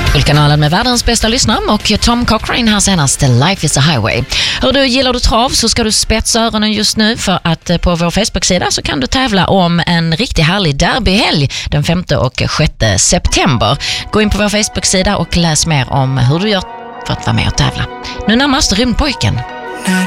Kanalen med världens bästa lyssnare och Tom Cochrane här senast, Life is a Highway. Hör du, gillar du trav så ska du spetsa öronen just nu, för att på vår Facebook-sida så kan du tävla om en riktigt härlig derbyhelg den 5 och 6 september. Gå in på vår Facebook-sida och läs mer om hur du gör för att vara med och tävla. Nu närmast Rymdpojken. När